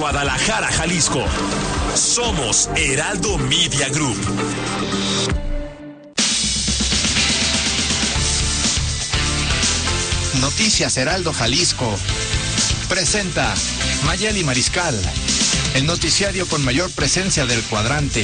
Guadalajara, Jalisco. Somos Heraldo Media Group. Noticias Heraldo Jalisco presenta Mayeli Mariscal, el noticiario con mayor presencia del cuadrante.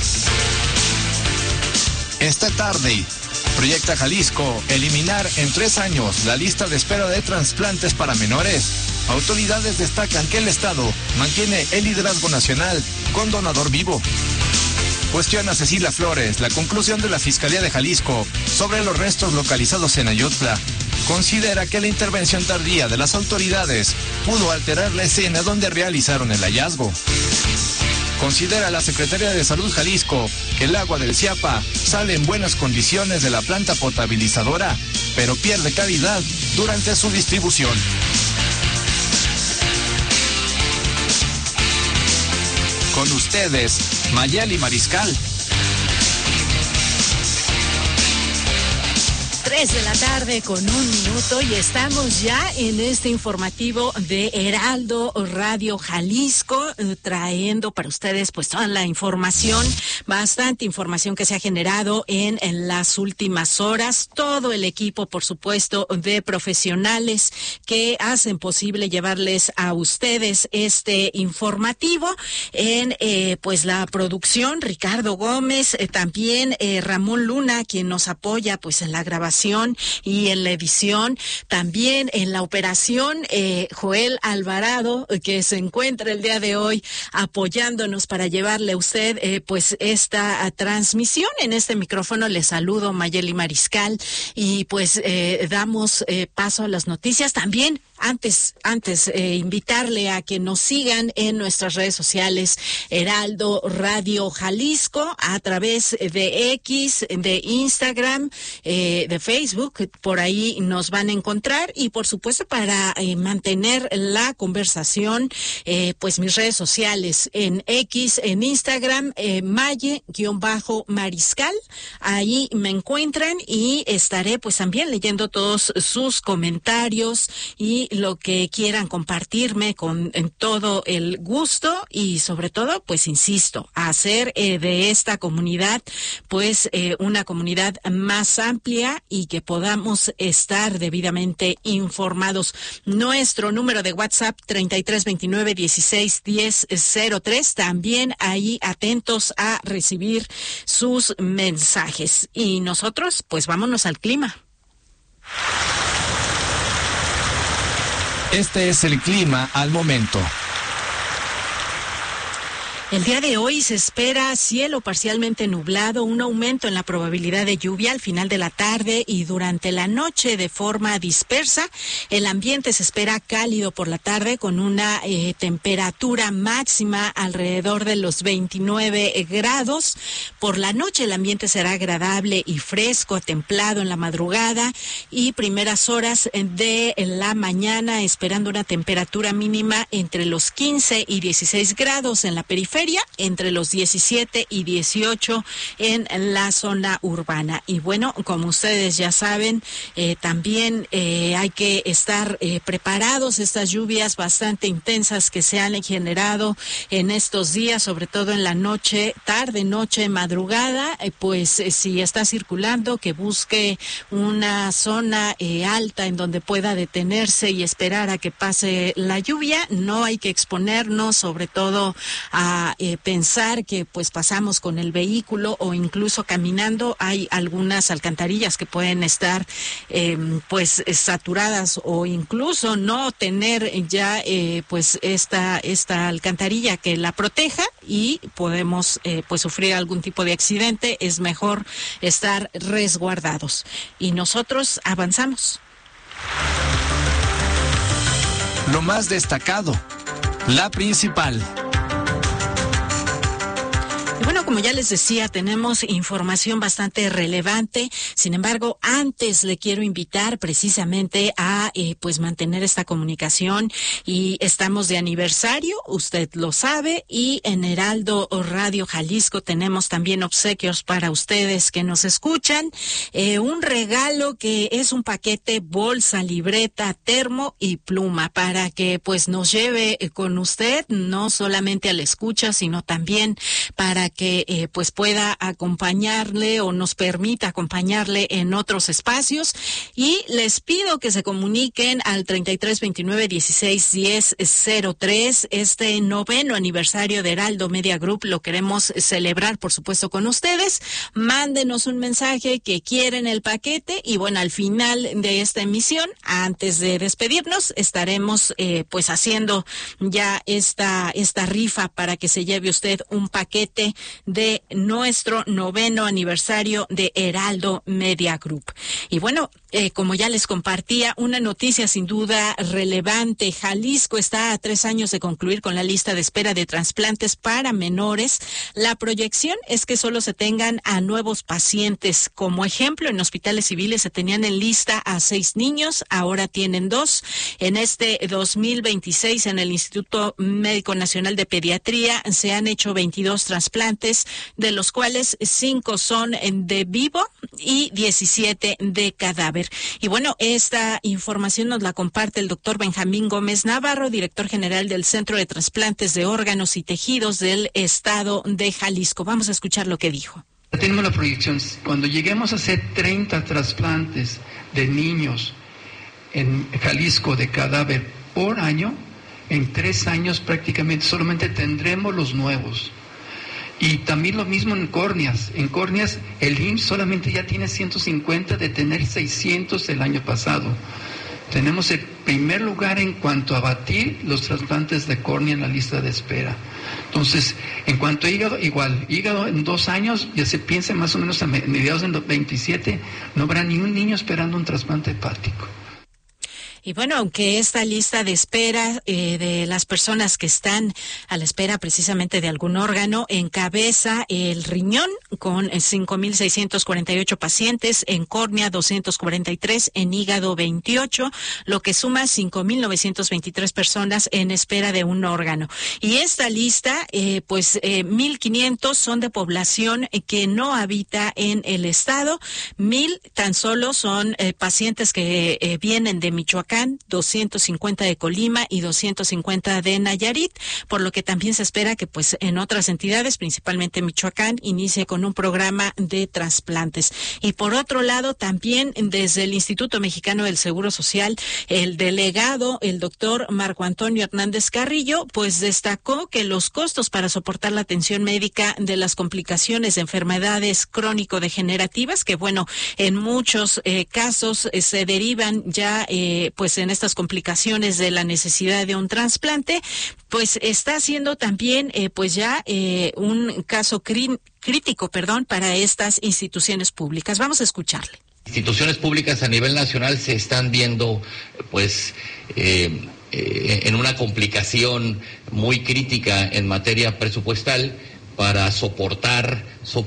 Esta tarde, proyecta Jalisco eliminar en 3 años la lista de espera de trasplantes para menores. Autoridades destacan que el Estado mantiene el liderazgo nacional con donador vivo. Cuestiona Cecilia Flores la conclusión de la Fiscalía de Jalisco sobre los restos localizados en Ayutla. Considera que la intervención tardía de las autoridades pudo alterar la escena donde realizaron el hallazgo. Considera la Secretaría de Salud Jalisco que el agua del Ciapa sale en buenas condiciones de la planta potabilizadora, pero pierde calidad durante su distribución. Con ustedes, Mayeli Mariscal. 3 de la tarde con 1 minuto y estamos ya en este informativo de Heraldo Radio Jalisco, trayendo para ustedes pues toda la información, bastante información que se ha generado en las últimas horas. Todo el equipo, por supuesto, de profesionales que hacen posible llevarles a ustedes este informativo en pues la producción, Ricardo Gómez, también Ramón Luna, quien nos apoya pues en la grabación y en la edición, también en la operación, Joel Alvarado, que se encuentra el día de hoy apoyándonos para llevarle a usted pues esta transmisión. En este micrófono le saludo, Mayeli Mariscal, y pues damos paso a las noticias. También antes invitarle a que nos sigan en nuestras redes sociales, Heraldo Radio Jalisco, a través de X, de Instagram, de Facebook. Por ahí nos van a encontrar, y por supuesto para mantener la conversación, pues mis redes sociales en X, en Instagram, Maye-Mariscal, ahí me encuentran y estaré pues también leyendo todos sus comentarios y lo que quieran compartirme en todo el gusto, y sobre todo, pues insisto, hacer de esta comunidad pues una comunidad más amplia y que podamos estar debidamente informados. Nuestro número de WhatsApp 3329-161003, también ahí atentos a recibir sus mensajes. Y nosotros pues vámonos al clima. Este es el clima al momento. El día de hoy se espera cielo parcialmente nublado, un aumento en la probabilidad de lluvia al final de la tarde y durante la noche de forma dispersa. El ambiente se espera cálido por la tarde con una temperatura máxima alrededor de los 29 grados. Por la noche el ambiente será agradable y fresco, templado en la madrugada y primeras horas de la mañana, esperando una temperatura mínima entre los 15 y 16 grados en la periferia, entre los 17 y 18 en la zona urbana. Y bueno, como ustedes ya saben, también hay que estar preparados. Estas lluvias bastante intensas que se han generado en estos días, sobre todo en la noche, tarde, noche, madrugada, pues si está circulando, que busque una zona alta en donde pueda detenerse y esperar a que pase la lluvia. No hay que exponernos, sobre todo a pensar que pues pasamos con el vehículo o incluso caminando. Hay algunas alcantarillas que pueden estar pues saturadas, o incluso no tener ya pues esta alcantarilla que la proteja, y podemos pues sufrir algún tipo de accidente. Es mejor estar resguardados. Y nosotros avanzamos. Lo más destacado, la principal. Y bueno, como ya les decía, tenemos información bastante relevante. Sin embargo, antes le quiero invitar precisamente a pues mantener esta comunicación, y estamos de aniversario, usted lo sabe, y en Heraldo Radio Jalisco tenemos también obsequios para ustedes que nos escuchan. Un regalo que es un paquete bolsa, libreta, termo y pluma para que pues nos lleve con usted, no solamente a la escucha, sino también para que pues pueda acompañarle o nos permita acompañarle en otros espacios. Y les pido que se comuniquen al 3329-161003. Este 9º aniversario de Heraldo Media Group lo queremos celebrar, por supuesto, con ustedes. Mándenos un mensaje que quieren el paquete, y bueno, al final de esta emisión, antes de despedirnos, estaremos pues haciendo ya esta rifa para que se lleve usted un paquete de nuestro 9º aniversario de Heraldo Media Group. Y bueno, como ya les compartía, una noticia sin duda relevante. Jalisco está a 3 años de concluir con la lista de espera de trasplantes para menores. La proyección es que solo se tengan a nuevos pacientes. Como ejemplo, en hospitales civiles se tenían en lista a 6 niños, ahora tienen 2. En este 2026, en el Instituto Médico Nacional de Pediatría, se han hecho 22 trasplantes, de los cuales 5 son de vivo y 17 de cadáver. Y bueno, esta información nos la comparte el doctor Benjamín Gómez Navarro, director general del Centro de Trasplantes de Órganos y Tejidos del Estado de Jalisco. Vamos a escuchar lo que dijo. Tenemos la proyección, cuando lleguemos a hacer 30 trasplantes de niños en Jalisco de cadáver por año, en 3 años prácticamente solamente tendremos los nuevos. Y también lo mismo en córneas. En córneas el IMSS solamente ya tiene 150 de tener 600 el año pasado. Tenemos el primer lugar en cuanto a batir los trasplantes de córnea en la lista de espera. Entonces, en cuanto a hígado, igual, hígado en 2 años, ya se piensa más o menos a mediados del 27, no habrá ni un niño esperando un trasplante hepático. Y bueno, aunque esta lista de espera de las personas que están a la espera precisamente de algún órgano encabeza el riñón con 5,648 pacientes, en córnea 243, en hígado 28, lo que suma 5,923 personas en espera de un órgano. Y esta lista, 1,500 son de población que no habita en el estado, 1,000 tan solo son pacientes que vienen de Michoacán, 250 de Colima y 250 de Nayarit, por lo que también se espera que pues en otras entidades, principalmente Michoacán, inicie con un programa de trasplantes. Y por otro lado, también desde el Instituto Mexicano del Seguro Social, el delegado, el doctor Marco Antonio Hernández Carrillo, pues destacó que los costos para soportar la atención médica de las complicaciones de enfermedades crónico-degenerativas, que bueno, en muchos casos se derivan ya pues en estas complicaciones de la necesidad de un trasplante, pues está siendo también pues ya un caso crítico, para estas instituciones públicas. Vamos a escucharle. Instituciones públicas a nivel nacional se están viendo pues en una complicación muy crítica en materia presupuestal para soportar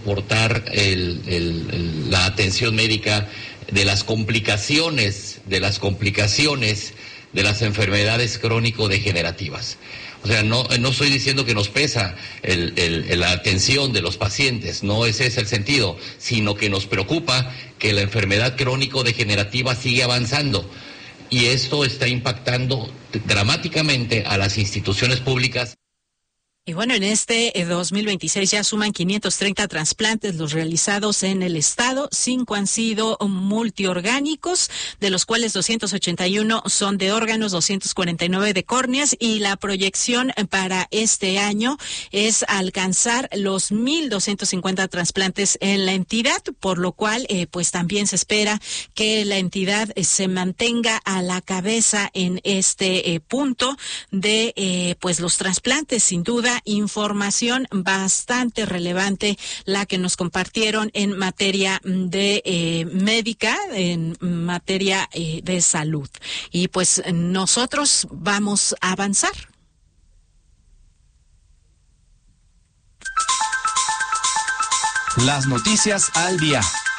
la atención médica de las complicaciones de las enfermedades crónico-degenerativas. O sea, no estoy diciendo que nos pesa la atención de los pacientes, no ese es el sentido, sino que nos preocupa que la enfermedad crónico-degenerativa sigue avanzando y esto está impactando dramáticamente a las instituciones públicas. Y bueno, en este 2026 ya suman 530 trasplantes los realizados en el estado. 5 han sido multiorgánicos, de los cuales 281 son de órganos, 249 de córneas, y la proyección para este año es alcanzar los 1,250 trasplantes en la entidad, por lo cual pues también se espera que la entidad se mantenga a la cabeza en este punto de pues los trasplantes. Sin duda, información bastante relevante la que nos compartieron en materia de médica, en materia de salud. Y pues nosotros vamos a avanzar. Las noticias al día.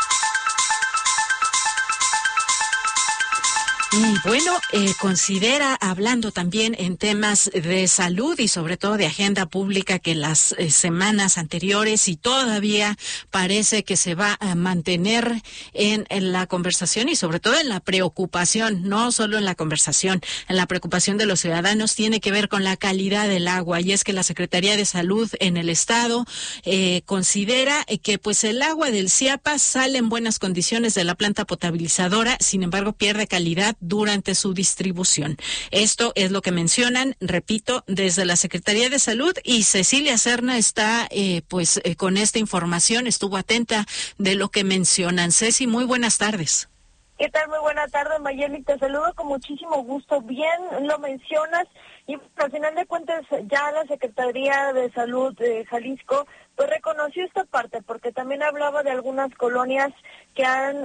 Y bueno, considera, hablando también en temas de salud y sobre todo de agenda pública, que las semanas anteriores y todavía parece que se va a mantener en la conversación y sobre todo en la preocupación, no solo en la conversación, en la preocupación de los ciudadanos, tiene que ver con la calidad del agua. Y es que la Secretaría de Salud en el estado considera que pues el agua del Ciapa sale en buenas condiciones de la planta potabilizadora, sin embargo pierde calidad durante su distribución. Esto es lo que mencionan, repito, desde la Secretaría de Salud, y Cecilia Serna está con esta información, estuvo atenta de lo que mencionan. Ceci, muy buenas tardes. ¿Qué tal? Muy buena tarde, Mayeli. Te saludo con muchísimo gusto. Bien lo mencionas, y al final de cuentas ya la Secretaría de Salud de Jalisco pues reconoció esta parte, porque también hablaba de algunas colonias que han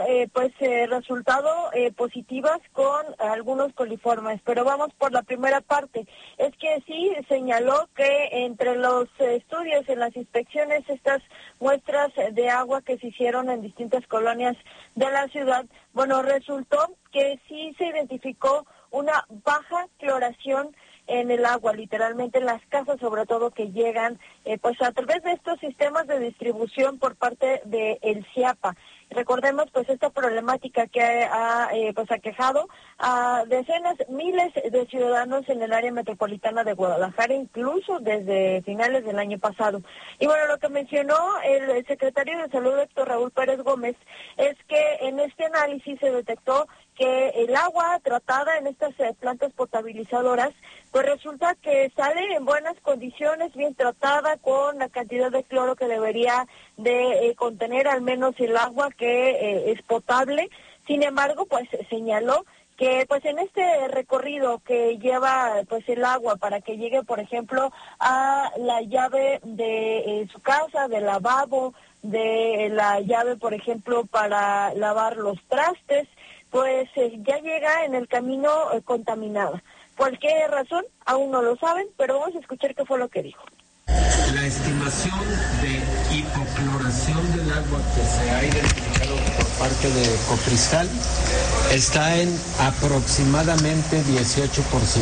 resultado positivas con algunos coliformes. Pero vamos por la primera parte. Es que sí señaló que entre los estudios, en las inspecciones, estas muestras de agua que se hicieron en distintas colonias de la ciudad, bueno, resultó que sí se identificó una baja cloración en el agua, literalmente en las casas, sobre todo, que llegan a través de estos sistemas de distribución por parte de el Ciapa. Recordemos pues esta problemática que ha aquejado a decenas, miles de ciudadanos en el área metropolitana de Guadalajara, incluso desde finales del año pasado. Y bueno, lo que mencionó el secretario de Salud, Héctor Raúl Pérez Gómez, es que en este análisis se detectó que el agua tratada en estas plantas potabilizadoras, pues resulta que sale en buenas condiciones, bien tratada, con la cantidad de cloro que debería de contener al menos el agua que es potable. Sin embargo, pues señaló que pues en este recorrido que lleva pues el agua para que llegue, por ejemplo, a la llave de su casa, del lavabo, de la llave, por ejemplo, para lavar los trastes, pues ya llega en el camino contaminada. ¿Por qué razón? Aún no lo saben, pero vamos a escuchar qué fue lo que dijo. La estimación de hipocloración del agua que se ha identificado por parte de Copristal está en aproximadamente 18%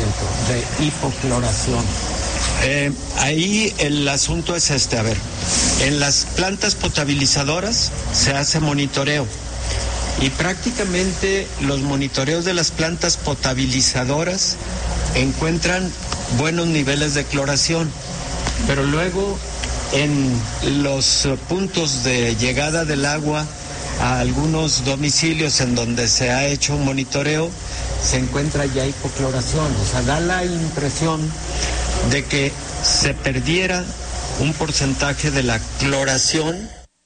de hipocloración. Ahí el asunto es en las plantas potabilizadoras se hace monitoreo. Y prácticamente los monitoreos de las plantas potabilizadoras encuentran buenos niveles de cloración, pero luego en los puntos de llegada del agua a algunos domicilios en donde se ha hecho un monitoreo, se encuentra ya hipocloración. O sea, da la impresión de que se perdiera un porcentaje de la cloración.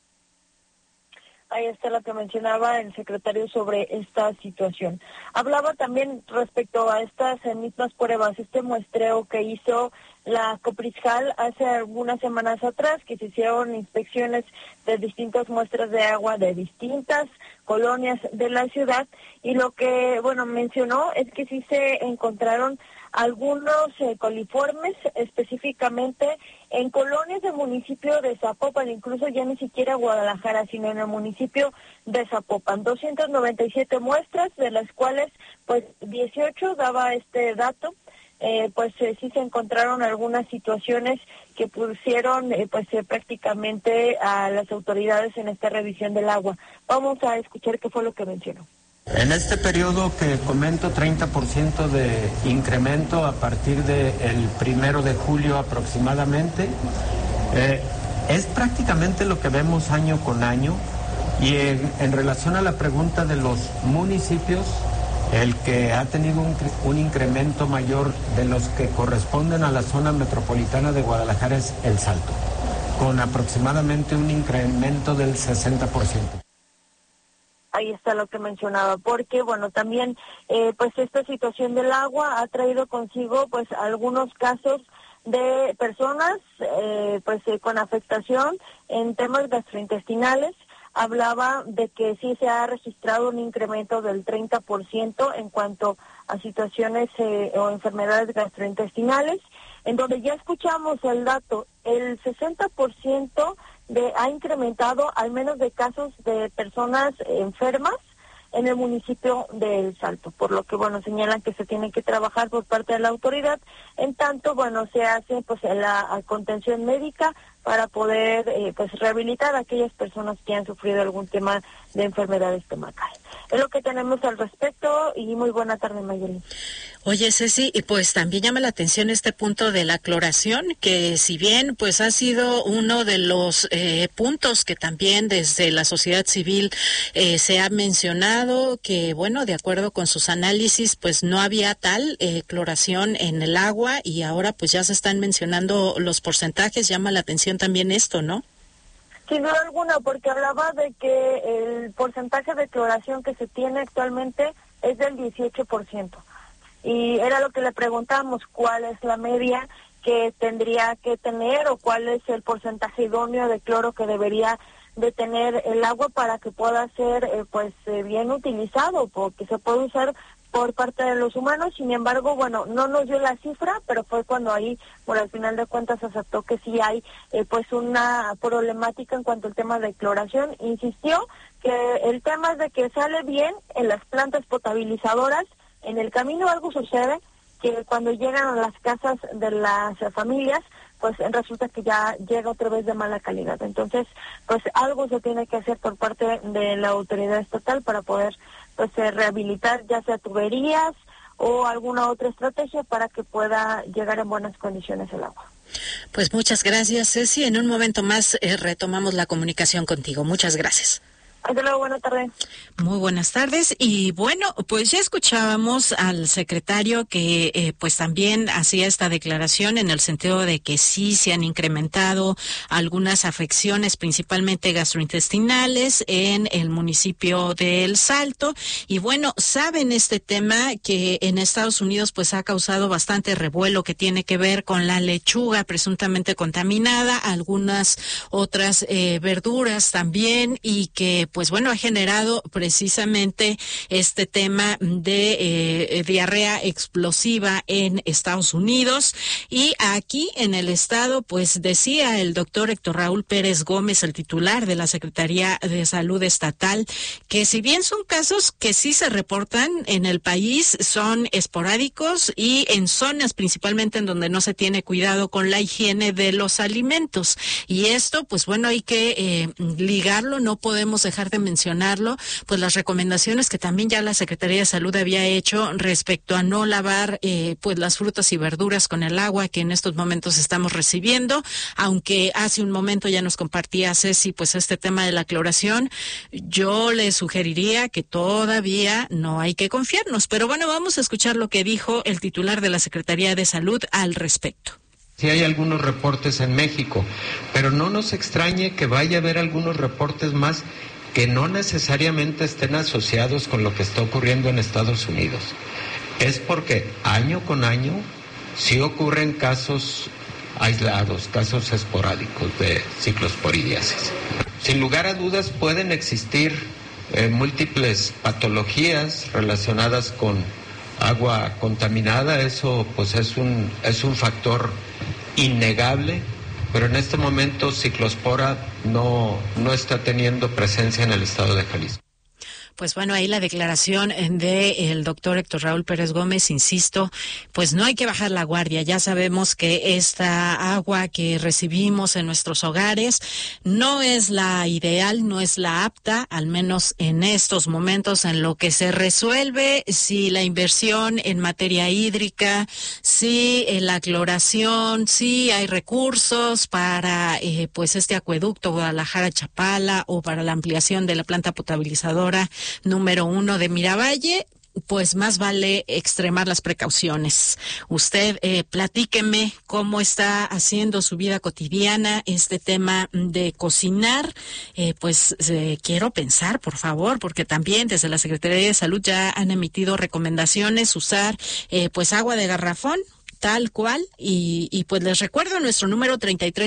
Ahí está lo que mencionaba el secretario sobre esta situación. Hablaba también respecto a estas mismas pruebas, este muestreo que hizo la Copristal hace algunas semanas atrás, que se hicieron inspecciones de distintas muestras de agua de distintas colonias de la ciudad, y lo que, mencionó es que sí se encontraron algunos coliformes, específicamente en colonias del municipio de Zapopan, incluso ya ni siquiera Guadalajara, sino en el municipio de Zapopan. 297 muestras, de las cuales pues 18 daba este dato. Sí se encontraron algunas situaciones que pusieron prácticamente a las autoridades en esta revisión del agua. Vamos a escuchar qué fue lo que mencionó. En este periodo que comento, 30% de incremento a partir del 1 de julio aproximadamente, es prácticamente lo que vemos año con año. Y en relación a la pregunta de los municipios, el que ha tenido un incremento mayor de los que corresponden a la zona metropolitana de Guadalajara es El Salto, con aproximadamente un incremento del 60%. Ahí está lo que mencionaba, porque también esta situación del agua ha traído consigo algunos casos de personas con afectación en temas gastrointestinales. Hablaba de que sí se ha registrado un incremento del 30% en cuanto a situaciones o enfermedades gastrointestinales, en donde ya escuchamos el dato, el 60% ha incrementado al menos de casos de personas enfermas en el municipio de El Salto, por lo que, bueno, señalan que se tiene que trabajar por parte de la autoridad, en tanto, bueno, se hace pues la contención médica para poder pues rehabilitar a aquellas personas que han sufrido algún tema de enfermedad estomacal. Es lo que tenemos al respecto y muy buena tarde, Mayeli. Oye, Ceci, y pues también llama la atención este punto de la cloración, que si bien pues ha sido uno de los puntos que también desde la sociedad civil se ha mencionado, que bueno, de acuerdo con sus análisis, pues no había tal cloración en el agua y ahora pues ya se están mencionando los porcentajes, llama la atención también esto, ¿no? Sin duda alguna, porque hablaba de que el porcentaje de cloración que se tiene actualmente es del 18%. Y era lo que le preguntamos, cuál es la media que tendría que tener o cuál es el porcentaje idóneo de cloro que debería de tener el agua para que pueda ser bien utilizado, porque se puede usar por parte de los humanos. Sin embargo, bueno, no nos dio la cifra, pero fue cuando ahí, por al final de cuentas, aceptó que sí hay una problemática en cuanto al tema de cloración. Insistió que el tema es de que sale bien en las plantas potabilizadoras. En el camino algo sucede, que cuando llegan a las casas de las familias, pues resulta que ya llega otra vez de mala calidad. Entonces, pues algo se tiene que hacer por parte de la autoridad estatal para poder rehabilitar ya sea tuberías o alguna otra estrategia para que pueda llegar en buenas condiciones el agua. Pues muchas gracias, Ceci. En un momento más retomamos la comunicación contigo. Muchas gracias. Hasta luego, buenas tardes. Muy buenas tardes. Y bueno, pues ya escuchábamos al secretario que pues también hacía esta declaración en el sentido de que sí se han incrementado algunas afecciones, principalmente gastrointestinales, en el municipio de El Salto. Y bueno, saben este tema que en Estados Unidos pues ha causado bastante revuelo, que tiene que ver con la lechuga presuntamente contaminada, algunas otras verduras también, y que pues bueno, ha generado precisamente este tema de diarrea explosiva en Estados Unidos. Y aquí en el estado, pues decía el doctor Héctor Raúl Pérez Gómez, el titular de la Secretaría de Salud Estatal, que si bien son casos que sí se reportan en el país, son esporádicos y en zonas principalmente en donde no se tiene cuidado con la higiene de los alimentos. Y esto, pues bueno, hay que ligarlo, no podemos dejar de mencionarlo, pues las recomendaciones que también ya la Secretaría de Salud había hecho respecto a no lavar pues las frutas y verduras con el agua que en estos momentos estamos recibiendo, aunque hace un momento ya nos compartía Ceci pues este tema de la cloración. Yo le sugeriría que todavía no hay que confiarnos, pero bueno, vamos a escuchar lo que dijo el titular de la Secretaría de Salud al respecto. Sí hay algunos reportes en México, pero no nos extrañe que vaya a haber algunos reportes más que no necesariamente estén asociados con lo que está ocurriendo en Estados Unidos. Es porque año con año sí ocurren casos aislados, casos esporádicos de ciclosporidiasis. Sin lugar a dudas pueden existir múltiples patologías relacionadas con agua contaminada, eso pues es un factor innegable, pero en este momento ciclospora no está teniendo presencia en el estado de Jalisco. Pues bueno, ahí la declaración del doctor Héctor Raúl Pérez Gómez, insisto, pues no hay que bajar la guardia. Ya sabemos que esta agua que recibimos en nuestros hogares no es la ideal, no es la apta, al menos en estos momentos en lo que se resuelve si la inversión en materia hídrica, si la cloración, si hay recursos para pues este acueducto Guadalajara-Chapala o para la ampliación de la planta potabilizadora número 1 de Miravalle, pues más vale extremar las precauciones. Usted platíqueme cómo está haciendo su vida cotidiana este tema de cocinar. Quiero pensar, por favor, porque también desde la Secretaría de Salud ya han emitido recomendaciones usar pues agua de garrafón, tal cual. Y pues les recuerdo nuestro número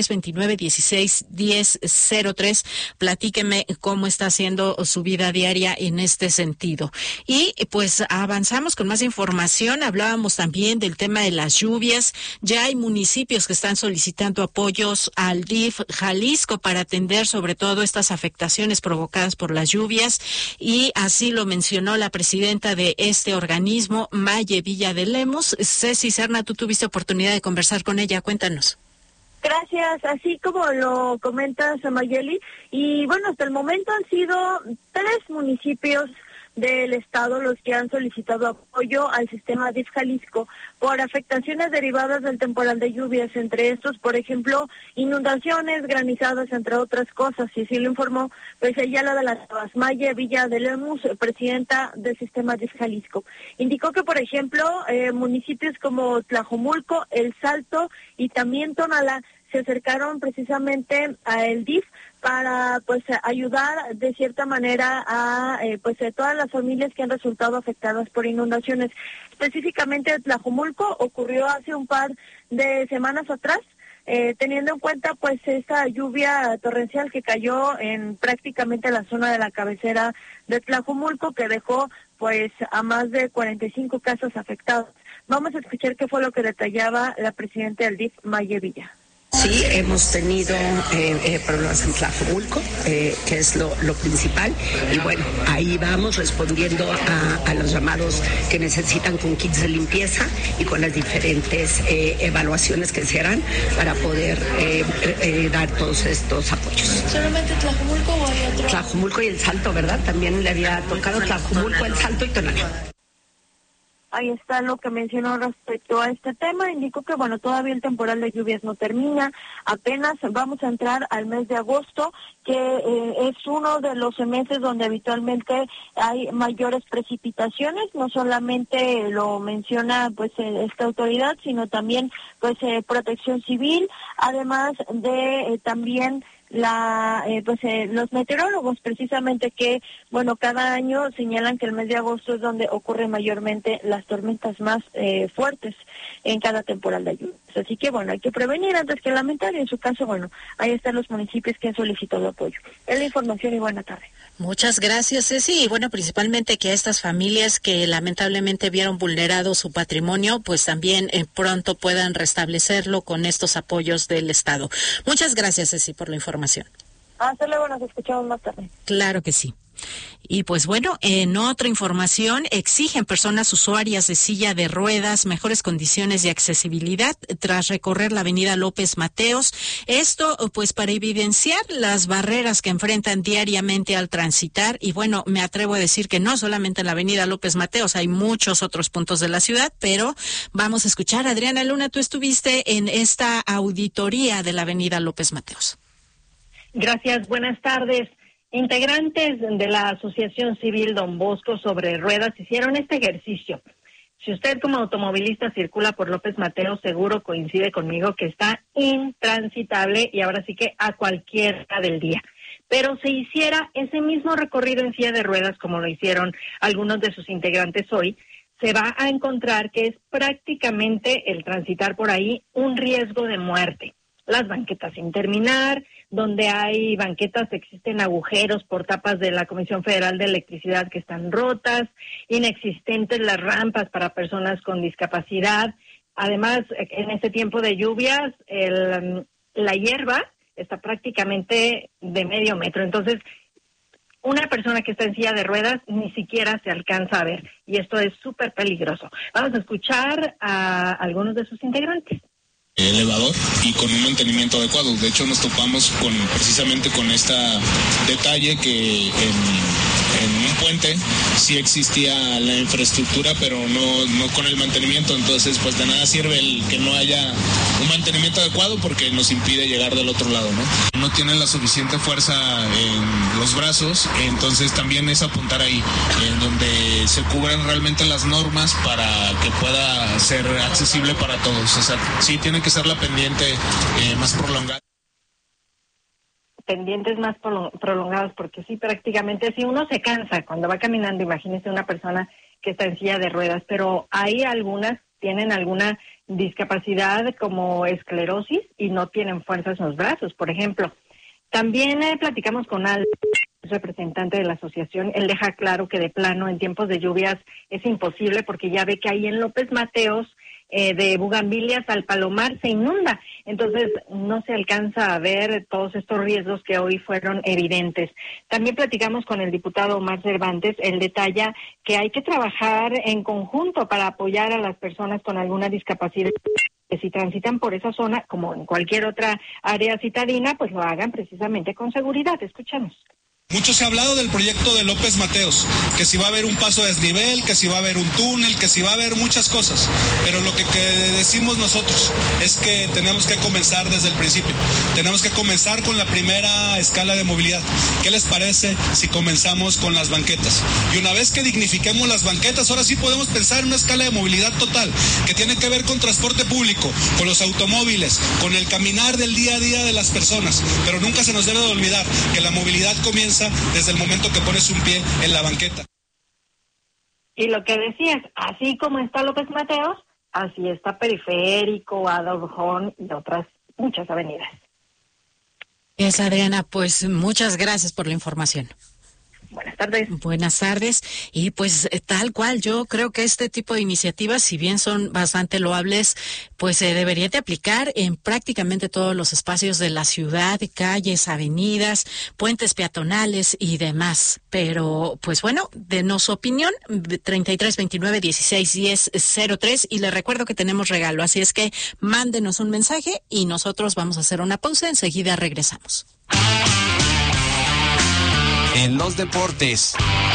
3329-161003. Platíqueme cómo está haciendo su vida diaria en este sentido. Y pues avanzamos con más información. Hablábamos también del tema de las lluvias. Ya hay municipios que están solicitando apoyos al DIF Jalisco para atender sobre todo estas afectaciones provocadas por las lluvias, y así lo mencionó la presidenta de este organismo, Maye Villa de Lemos. Ceci Serna, tú tuviste oportunidad de conversar con ella, cuéntanos. Gracias, así como lo comentas, Mayeli, y bueno, hasta el momento han sido 3 municipios del estado los que han solicitado apoyo al sistema DIF Jalisco por afectaciones derivadas del temporal de lluvias, entre estos, por ejemplo, inundaciones, granizadas, entre otras cosas, y así lo informó pues ella, la de las Maye Villa de Lemus, presidenta del sistema DIF Jalisco. Indicó que, por ejemplo, municipios como Tlajomulco, El Salto y también Tonalá se acercaron precisamente a el DIF para pues ayudar de cierta manera a todas las familias que han resultado afectadas por inundaciones. Específicamente Tlajomulco ocurrió hace un par de semanas atrás, teniendo en cuenta pues esta lluvia torrencial que cayó en prácticamente la zona de la cabecera de Tlajomulco, que dejó pues a más de 45 casas afectadas. Vamos a escuchar qué fue lo que detallaba la presidenta del DIF, Maye Villa. Sí, hemos tenido problemas en Tlajomulco, que es lo principal, y bueno, ahí vamos respondiendo a los llamados que necesitan con kits de limpieza y con las diferentes evaluaciones que se harán para poder dar todos estos apoyos. ¿Solamente Tlajomulco o hay otro? Tlajomulco y El Salto, ¿verdad? También le había tocado Tlajomulco, El Salto y Tonalá. Ahí está lo que mencionó respecto a este tema. Indicó que, bueno, todavía el temporal de lluvias no termina. Apenas vamos a entrar al mes de agosto, que es uno de los meses donde habitualmente hay mayores precipitaciones. No solamente lo menciona pues esta autoridad, sino también pues Protección Civil, además de también los meteorólogos, precisamente, que bueno, cada año señalan que el mes de agosto es donde ocurren mayormente las tormentas más fuertes en cada temporada de lluvias. Así que bueno, hay que prevenir antes que lamentar, y en su caso, bueno, ahí están los municipios que han solicitado apoyo. Es la información y buena tarde. Muchas gracias, Ceci. Y bueno, principalmente que a estas familias que lamentablemente vieron vulnerado su patrimonio, pues también pronto puedan restablecerlo con estos apoyos del Estado. Muchas gracias, Ceci, por la información. Hasta luego, nos escuchamos más tarde. Claro que sí. Y pues bueno, en otra información, exigen personas usuarias de silla de ruedas mejores condiciones de accesibilidad tras recorrer la avenida López Mateos. Esto pues para evidenciar las barreras que enfrentan diariamente al transitar. Y bueno, me atrevo a decir que no solamente en la avenida López Mateos, hay muchos otros puntos de la ciudad, pero vamos a escuchar. Adriana Luna, tú estuviste en esta auditoría de la avenida López Mateos. Gracias, buenas tardes. Integrantes de la Asociación Civil Don Bosco sobre Ruedas hicieron este ejercicio. Si usted como automovilista circula por López Mateos, seguro coincide conmigo que está intransitable, y ahora sí que a cualquier hora del día. Pero si hiciera ese mismo recorrido en silla de ruedas, como lo hicieron algunos de sus integrantes hoy, se va a encontrar que es prácticamente el transitar por ahí un riesgo de muerte. Las banquetas sin terminar, donde hay banquetas existen agujeros por tapas de la Comisión Federal de Electricidad que están rotas, inexistentes las rampas para personas con discapacidad. Además, en este tiempo de lluvias, la hierba está prácticamente de medio metro. Entonces, una persona que está en silla de ruedas ni siquiera se alcanza a ver, y esto es súper peligroso. Vamos a escuchar a algunos de sus integrantes. Elevador y con un mantenimiento adecuado. De hecho, nos topamos precisamente con este detalle que en un puente sí existía la infraestructura, pero no con el mantenimiento. Entonces, pues de nada sirve el que no haya un mantenimiento adecuado, porque nos impide llegar del otro lado, ¿no? No tiene la suficiente fuerza en los brazos, entonces también es apuntar ahí, en donde se cubran realmente las normas para que pueda ser accesible para todos. O sea, sí tiene que ser la pendiente más prolongada. Pendientes más prolongados, porque sí, prácticamente si uno se cansa cuando va caminando, imagínese una persona que está en silla de ruedas, pero hay algunas tienen alguna discapacidad como esclerosis y no tienen fuerzas en los brazos, por ejemplo. También platicamos con Al, representante de la asociación. Él deja claro que de plano en tiempos de lluvias es imposible porque ya ve que ahí en López Mateos de Bugambilias al Palomar se inunda, entonces no se alcanza a ver todos estos riesgos que hoy fueron evidentes. También platicamos con el diputado Omar Cervantes. Él detalla que hay que trabajar en conjunto para apoyar a las personas con alguna discapacidad, que si transitan por esa zona, como en cualquier otra área citadina, pues lo hagan precisamente con seguridad. Escuchamos. Mucho se ha hablado del proyecto de López Mateos, que si va a haber un paso de desnivel, que si va a haber un túnel, que si va a haber muchas cosas, pero lo que decimos nosotros es que tenemos que comenzar desde el principio, tenemos que comenzar con la primera escala de movilidad. ¿Qué les parece si comenzamos con las banquetas? Y una vez que dignifiquemos las banquetas, ahora sí podemos pensar en una escala de movilidad total, que tiene que ver con transporte público, con los automóviles, con el caminar del día a día de las personas, pero nunca se nos debe de olvidar que la movilidad comienza desde el momento que pones un pie en la banqueta. Y lo que decías, así como está López Mateos, así está Periférico, Adolfo Horn y otras muchas avenidas. Es Adriana, pues muchas gracias por la información. Buenas tardes. Buenas tardes. Y pues tal cual, yo creo que este tipo de iniciativas, si bien son bastante loables, pues se debería de aplicar en prácticamente todos los espacios de la ciudad, calles, avenidas, puentes peatonales y demás. Pero, pues bueno, denos su opinión, 3329-1610-03, y le recuerdo que tenemos regalo, así es que mándenos un mensaje y nosotros vamos a hacer una pausa, enseguida regresamos. En los deportes,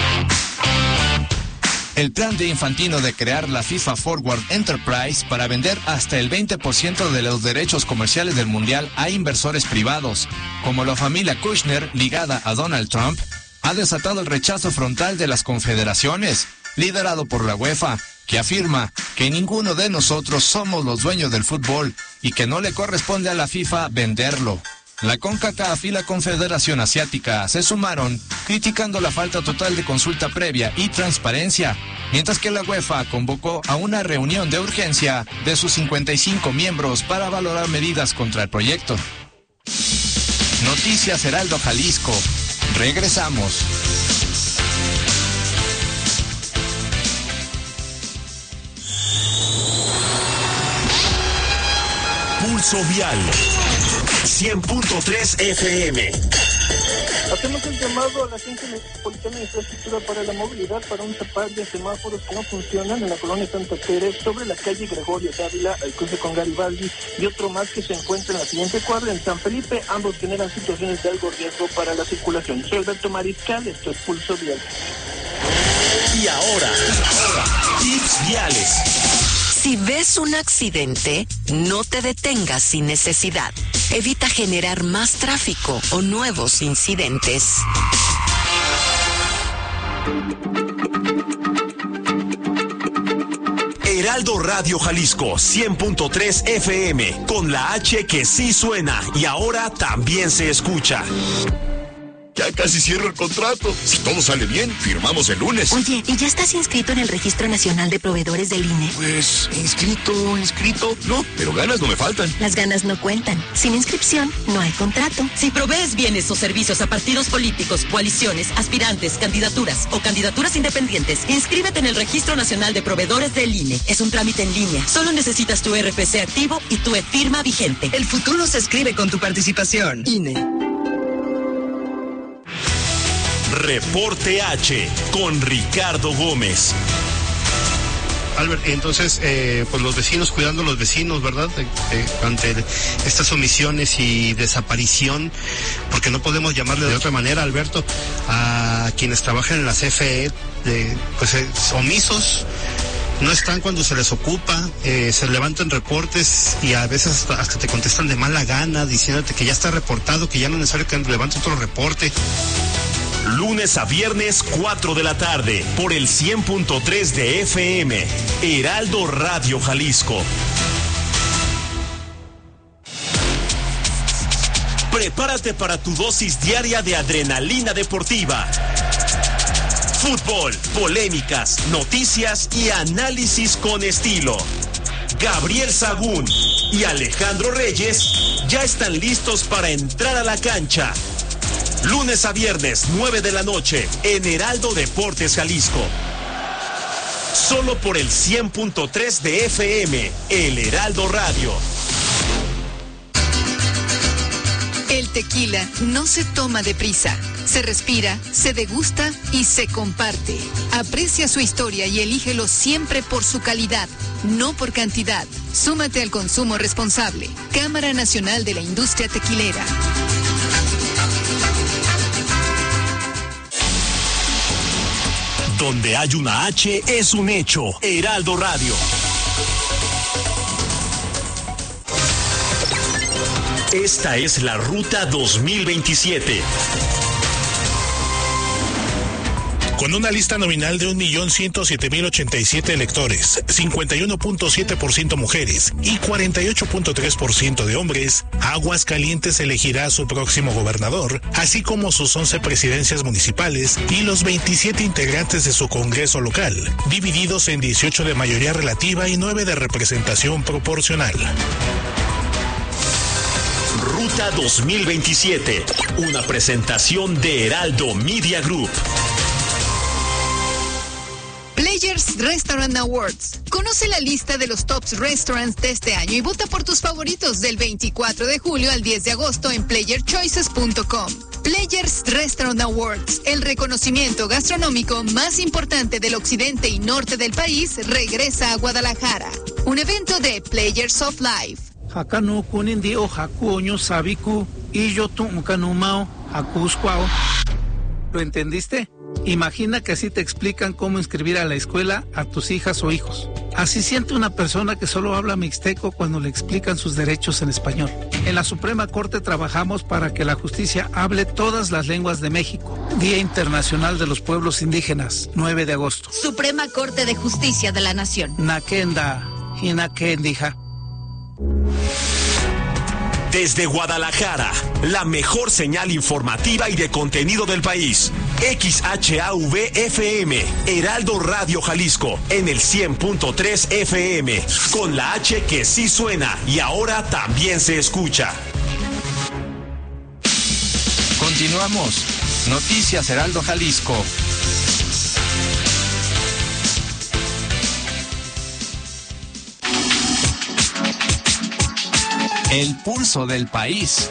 el plan de Infantino de crear la FIFA Forward Enterprise para vender hasta el 20% de los derechos comerciales del Mundial a inversores privados, como la familia Kushner ligada a Donald Trump, ha desatado el rechazo frontal de las confederaciones, liderado por la UEFA, que afirma que ninguno de nosotros somos los dueños del fútbol y que no le corresponde a la FIFA venderlo. La CONCACAF y la Confederación Asiática se sumaron, criticando la falta total de consulta previa y transparencia, mientras que la UEFA convocó a una reunión de urgencia de sus 55 miembros para valorar medidas contra el proyecto. Noticias Heraldo Jalisco. Regresamos. Pulso Vial 100.3 FM. Hacemos el llamado a la Agencia Metropolitana de Infraestructura para la Movilidad para un par de semáforos que no funcionan en la colonia Santa Tere, sobre la calle Gregorio Dávila, al cruce con Garibaldi, y otro más que se encuentra en la siguiente cuadra, en San Felipe. Ambos generan situaciones de alto riesgo para la circulación. Soy Alberto Mariscal, esto es Pulso Vial. Y ahora, tips viales. Si ves un accidente, no te detengas sin necesidad. Evita generar más tráfico o nuevos incidentes. Heraldo Radio Jalisco 100.3 FM, con la H que sí suena y ahora también se escucha. Ya casi cierro el contrato. Si todo sale bien, firmamos el lunes. Oye, ¿y ya estás inscrito en el Registro Nacional de Proveedores del INE? Pues, inscrito. No, pero ganas no me faltan. Las ganas no cuentan. Sin inscripción, no hay contrato. Si provees bienes o servicios a partidos políticos, coaliciones, aspirantes, candidaturas o candidaturas independientes, inscríbete en el Registro Nacional de Proveedores del INE. Es un trámite en línea. Solo necesitas tu RFC activo y tu e-firma vigente. El futuro se escribe con tu participación. INE. Reporte H con Ricardo Gómez. Albert, entonces, pues los vecinos cuidando a los vecinos, ¿verdad? Ante estas omisiones y desaparición, porque no podemos llamarle de otra manera, Alberto, a quienes trabajan en la CFE, omisos. No están cuando se les ocupa, se levantan reportes y a veces hasta te contestan de mala gana, diciéndote que ya está reportado, que ya no es necesario que levante otro reporte. Lunes a viernes, 4 de la tarde, por el 100.3 de FM, Heraldo Radio Jalisco. Prepárate para tu dosis diaria de adrenalina deportiva. Fútbol, polémicas, noticias y análisis con estilo. Gabriel Sagún y Alejandro Reyes ya están listos para entrar a la cancha. Lunes a viernes, 9 de la noche, en Heraldo Deportes Jalisco. Solo por el 100.3 de FM, El Heraldo Radio. El tequila no se toma deprisa, se respira, se degusta y se comparte. Aprecia su historia y elígelo siempre por su calidad, no por cantidad. Súmate al consumo responsable. Cámara Nacional de la Industria Tequilera. Donde hay una H es un hecho. Heraldo Radio. Esta es la Ruta 2027. Con una lista nominal de 1.107.087 electores, 51.7% mujeres y 48.3% de hombres, Aguascalientes elegirá a su próximo gobernador, así como sus 11 presidencias municipales y los 27 integrantes de su Congreso local, divididos en 18 de mayoría relativa y 9 de representación proporcional. Ruta 2027, una presentación de Heraldo Media Group. Players Restaurant Awards. Conoce la lista de los tops restaurants de este año y vota por tus favoritos del 24 de julio al 10 de agosto en playerchoices.com. Players Restaurant Awards, el reconocimiento gastronómico más importante del occidente y norte del país, regresa a Guadalajara. Un evento de Players of Life. Hakanu kunindio hakuoño sabiku y yo tumkanumao hakusquao. ¿Lo entendiste? Imagina que así te explican cómo inscribir a la escuela a tus hijas o hijos. Así siente una persona que solo habla mixteco cuando le explican sus derechos en español. En la Suprema Corte trabajamos para que la justicia hable todas las lenguas de México. Día Internacional de los Pueblos Indígenas, 9 de agosto. Suprema Corte de Justicia de la Nación. Nakenda, Hinakendija. Desde Guadalajara, la mejor señal informativa y de contenido del país. XHAV-FM, Heraldo Radio Jalisco, en el 100.3 FM, con la H que sí suena y ahora también se escucha. Continuamos. Noticias Heraldo Jalisco. El pulso del país.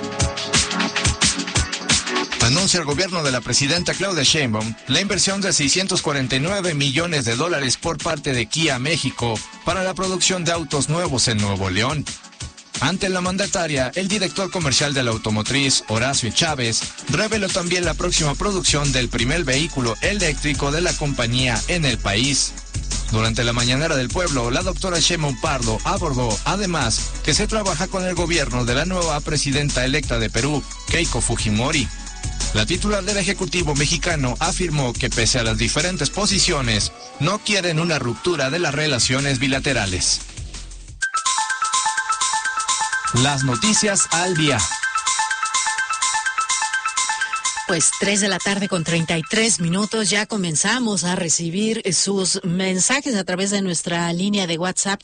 Anuncia el gobierno de la presidenta Claudia Sheinbaum la inversión de $649 millones por parte de Kia México para la producción de autos nuevos en Nuevo León. Ante la mandataria, el director comercial de la automotriz, Horacio Chávez, reveló también la próxima producción del primer vehículo eléctrico de la compañía en el país. Durante la mañanera del pueblo, la doctora Sheinbaum Pardo abordó, además, que se trabaja con el gobierno de la nueva presidenta electa de Perú, Keiko Fujimori. La titular del Ejecutivo mexicano afirmó que pese a las diferentes posiciones, no quieren una ruptura de las relaciones bilaterales. Las noticias al día. Pues 3 de la tarde con 33 minutos, ya comenzamos a recibir sus mensajes a través de nuestra línea de WhatsApp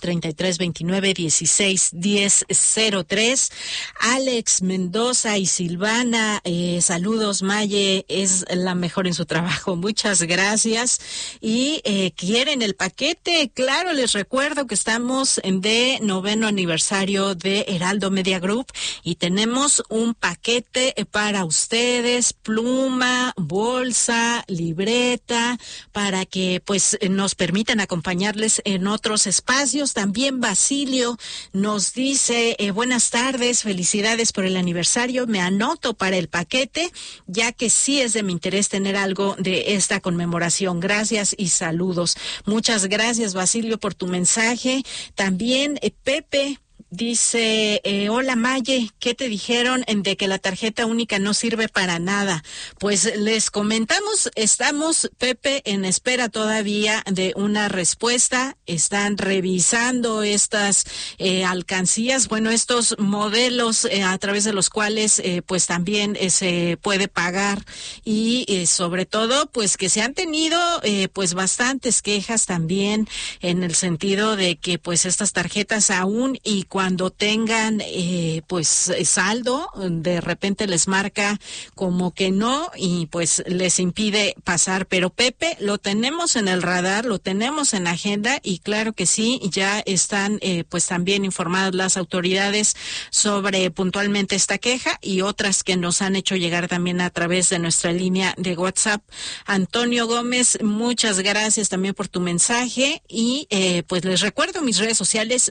3329-161003. Alex Mendoza y Silvana, saludos, Maye, es la mejor en su trabajo, muchas gracias. Y quieren el paquete, claro, les recuerdo que estamos de 9º aniversario de Heraldo Media Group y tenemos un paquete para ustedes, pluma, bolsa, libreta, para que pues nos permitan acompañarles en otros espacios. También Basilio nos dice, buenas tardes, felicidades por el aniversario, me anoto para el paquete, ya que sí es de mi interés tener algo de esta conmemoración. Gracias y saludos. Muchas gracias, Basilio, por tu mensaje. También Pepe dice, hola Maye, ¿qué te dijeron de que la tarjeta única no sirve para nada? Pues les comentamos, estamos, Pepe, en espera todavía de una respuesta. Están revisando estas alcancías, bueno, estos modelos a través de los cuales pues también se puede pagar y sobre todo pues que se han tenido pues bastantes quejas también en el sentido de que pues estas tarjetas aún y cuando tengan pues saldo, de repente les marca como que no y pues les impide pasar. Pero Pepe, lo tenemos en el radar, lo tenemos en agenda y claro que sí, ya están pues también informadas las autoridades sobre puntualmente esta queja y otras que nos han hecho llegar también a través de nuestra línea de WhatsApp. Antonio Gómez, muchas gracias también por tu mensaje y pues les recuerdo mis redes sociales,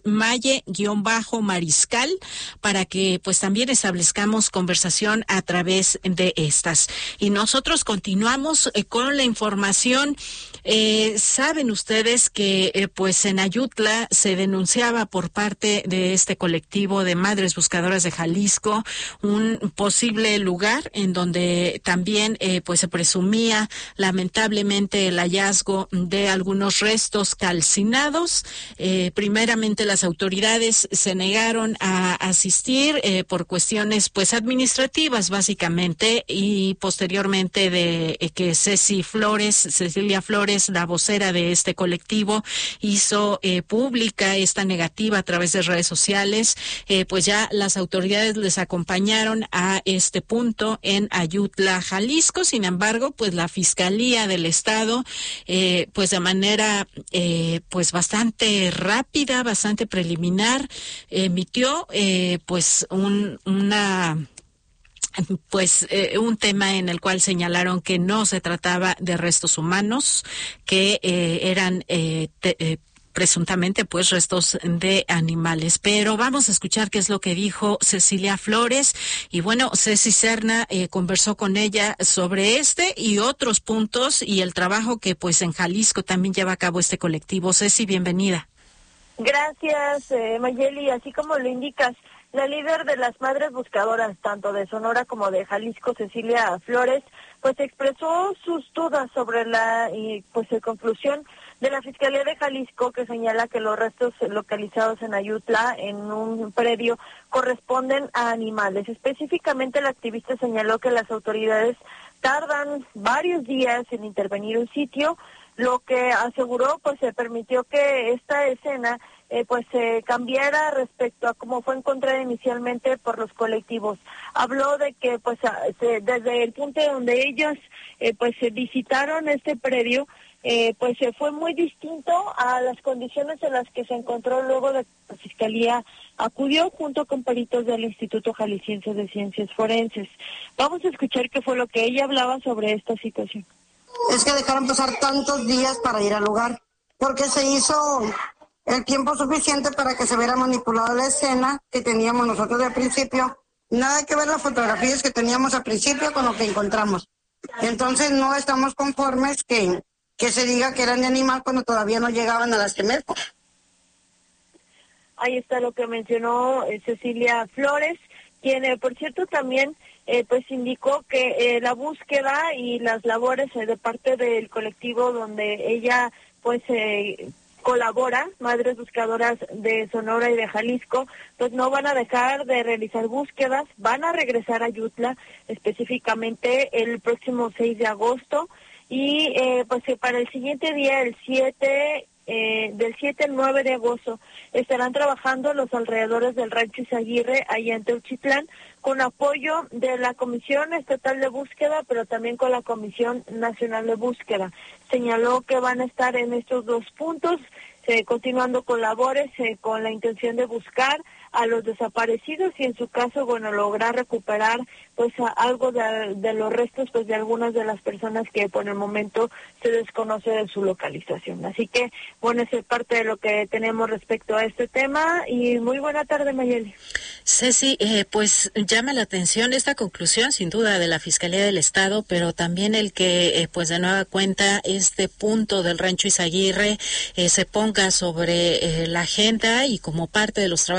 Maye-Mariscal, para que pues también establezcamos conversación a través de estas. Y nosotros continuamos con la información. Saben ustedes que pues en Ayutla se denunciaba por parte de este colectivo de Madres Buscadoras de Jalisco un posible lugar en donde también pues se presumía lamentablemente el hallazgo de algunos restos calcinados. Primeramente las autoridades se negaron a asistir por cuestiones pues administrativas básicamente y posteriormente de que Cecilia Flores, la vocera de este colectivo, hizo pública esta negativa a través de redes sociales. Pues ya las autoridades les acompañaron a este punto en Ayutla, Jalisco. Sin embargo, pues la Fiscalía del Estado, pues de manera pues bastante rápida, bastante preliminar, emitió pues un tema en el cual señalaron que no se trataba de restos humanos, que eran presuntamente pues restos de animales. Pero vamos a escuchar qué es lo que dijo Cecilia Flores y bueno, Ceci Serna conversó con ella sobre este y otros puntos y el trabajo que pues en Jalisco también lleva a cabo este colectivo. Ceci, bienvenida. Gracias, Mayeli. Así como lo indicas, la líder de las Madres Buscadoras, tanto de Sonora como de Jalisco, Cecilia Flores, pues expresó sus dudas sobre la conclusión de la Fiscalía de Jalisco, que señala que los restos localizados en Ayutla, en un predio, corresponden a animales. Específicamente, la activista señaló que las autoridades tardan varios días en intervenir un sitio, lo que aseguró pues se permitió que esta escena se cambiara respecto a cómo fue encontrada inicialmente por los colectivos. Habló de que pues desde el punto donde ellos se visitaron este predio, se fue muy distinto a las condiciones en las que se encontró luego de que la Fiscalía acudió junto con peritos del Instituto Jalisciense de Ciencias Forenses. Vamos a escuchar qué fue lo que ella hablaba sobre esta situación. Es que dejaron pasar tantos días para ir al lugar, porque se hizo el tiempo suficiente para que se viera manipulada la escena que teníamos nosotros al principio. Nada que ver las fotografías que teníamos al principio con lo que encontramos. Entonces no estamos conformes que se diga que eran de animal cuando todavía no llegaban a las Semerco. Ahí está lo que mencionó Cecilia Flores, quien por cierto también indicó que la búsqueda y las labores de parte del colectivo donde ella colabora, Madres Buscadoras de Sonora y de Jalisco, pues no van a dejar de realizar búsquedas, van a regresar a Ayutla específicamente el próximo 6 de agosto y para el siguiente día, el 7 del 7 al 9 de agosto, estarán trabajando los alrededores del Rancho Izaguirre, allá en Teuchitlán, con apoyo de la Comisión Estatal de Búsqueda, pero también con la Comisión Nacional de Búsqueda. Señaló que van a estar en estos dos puntos, continuando con labores con la intención de buscar a los desaparecidos y en su caso, lograr recuperar algo de los restos de algunas de las personas que por el momento se desconoce de su localización. Así que, esa es parte de lo que tenemos respecto a este tema y muy buena tarde, Mayeli. Ceci, pues llama la atención esta conclusión, sin duda, de la Fiscalía del Estado, pero también el que, de nueva cuenta, este punto del Rancho Izaguirre se ponga sobre la agenda y como parte de los trabajos de este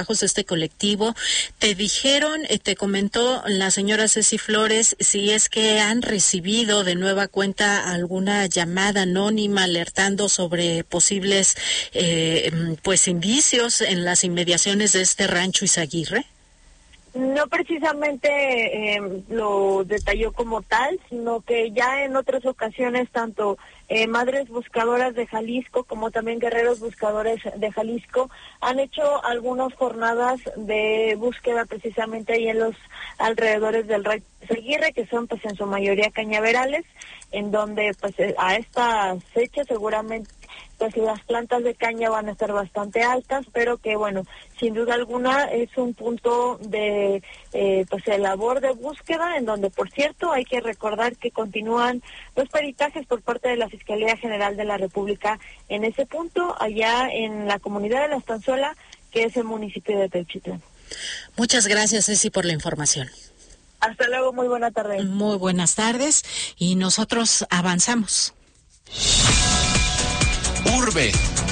colectivo. Te dijeron, te comentó la señora Ceci Flores, si es que han recibido de nueva cuenta alguna llamada anónima alertando sobre posibles pues indicios en las inmediaciones de este rancho Izaguirre. No precisamente lo detalló como tal, sino que ya en otras ocasiones tanto Madres Buscadoras de Jalisco como también Guerreros Buscadores de Jalisco han hecho algunas jornadas de búsqueda precisamente ahí en los alrededores del rancho Izaguirre, que son pues en su mayoría cañaverales, en donde pues a esta fecha seguramente pues las plantas de caña van a estar bastante altas, pero que bueno, sin duda alguna es un punto de pues de labor de búsqueda, en donde por cierto hay que recordar que continúan los peritajes por parte de la Fiscalía General de la República en ese punto, allá en la comunidad de La Estanzuela, que es el municipio de Teuchitlán. Muchas gracias, Ceci, por la información. Hasta luego, muy buena tarde. Muy buenas tardes, y nosotros avanzamos. Urbe.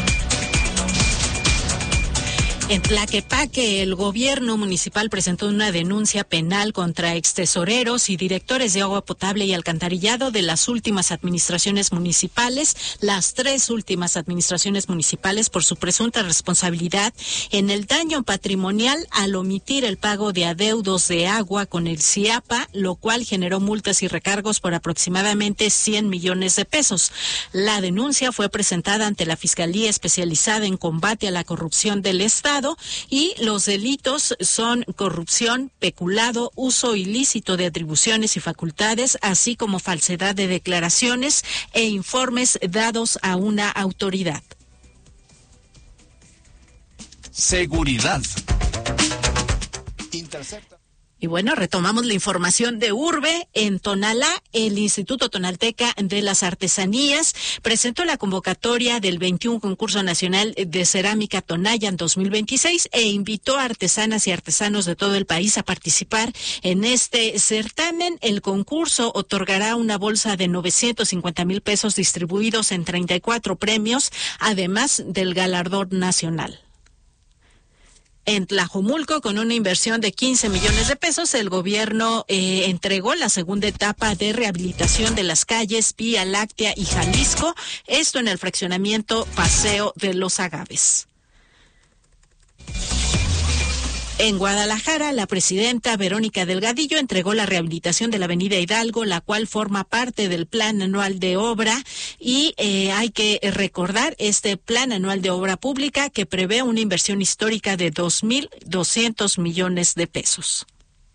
En Tlaquepaque, el gobierno municipal presentó una denuncia penal contra extesoreros y directores de agua potable y alcantarillado de las últimas administraciones municipales, las 3 últimas administraciones municipales, por su presunta responsabilidad en el daño patrimonial al omitir el pago de adeudos de agua con el CIAPA, lo cual generó multas y recargos por aproximadamente 100 millones de pesos. La denuncia fue presentada ante la Fiscalía Especializada en Combate a la Corrupción del Estado, y los delitos son corrupción, peculado, uso ilícito de atribuciones y facultades, así como falsedad de declaraciones e informes dados a una autoridad. Seguridad. Y bueno, retomamos la información de Urbe. En Tonalá, el Instituto Tonalteca de las Artesanías presentó la convocatoria del 21 Concurso Nacional de Cerámica Tonayan 2026 e invitó a artesanas y artesanos de todo el país a participar en este certamen. El concurso otorgará una bolsa de 950,000 pesos distribuidos en 34 premios, además del galardón nacional. En Tlajomulco, con una inversión de 15 millones de pesos, el gobierno entregó la segunda etapa de rehabilitación de las calles Vía Láctea y Jalisco, esto en el fraccionamiento Paseo de los Agaves. En Guadalajara, la presidenta Verónica Delgadillo entregó la rehabilitación de la avenida Hidalgo, la cual forma parte del Plan Anual de Obra, y hay que recordar este Plan Anual de Obra Pública que prevé una inversión histórica de 2,200 millones de pesos.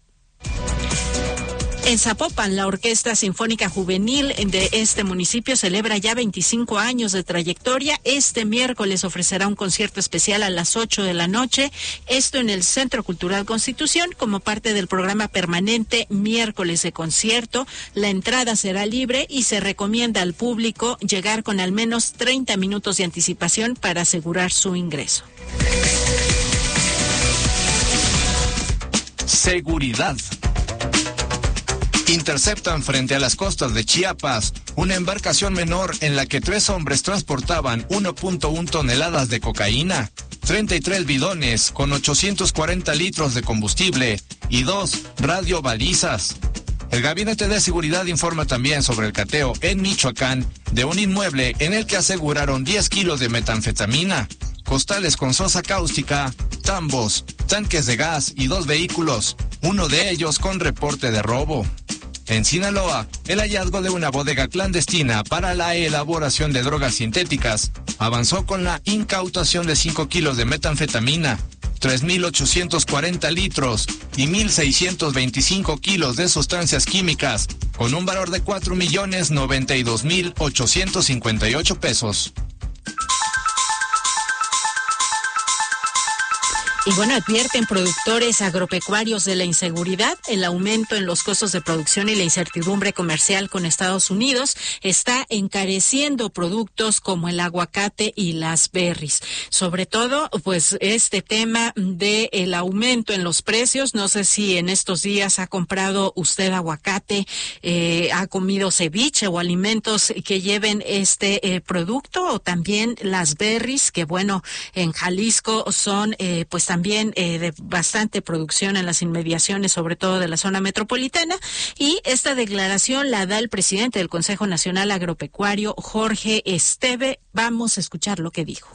En Zapopan, la Orquesta Sinfónica Juvenil de este municipio celebra ya 25 años de trayectoria. Este miércoles ofrecerá un concierto especial a las 8 de la noche, esto en el Centro Cultural Constitución, como parte del programa permanente Miércoles de Concierto. La entrada será libre y se recomienda al público llegar con al menos 30 minutos de anticipación para asegurar su ingreso. Seguridad. Interceptan frente a las costas de Chiapas una embarcación menor en la que 3 hombres transportaban 1.1 toneladas de cocaína, 33 bidones con 840 litros de combustible y 2 radiobalizas. El Gabinete de Seguridad informa también sobre el cateo en Michoacán de un inmueble en el que aseguraron 10 kilos de metanfetamina, costales con sosa cáustica, tambos, tanques de gas y 2 vehículos, uno de ellos con reporte de robo. En Sinaloa, el hallazgo de una bodega clandestina para la elaboración de drogas sintéticas avanzó con la incautación de 5 kilos de metanfetamina, 3,840 litros y 1,625 kilos de sustancias químicas, con un valor de 4,092,858 pesos. Y bueno, advierten productores agropecuarios de la inseguridad. El aumento en los costos de producción y la incertidumbre comercial con Estados Unidos está encareciendo productos como el aguacate y las berries. Sobre todo, pues este tema de el aumento en los precios. No sé si en estos días ha comprado usted aguacate, ha comido ceviche o alimentos que lleven este producto, o también las berries, que bueno, en Jalisco son pues también también de bastante producción en las inmediaciones, sobre todo de la zona metropolitana. Y esta declaración la da el presidente del Consejo Nacional Agropecuario, Jorge Esteve. Vamos a escuchar lo que dijo.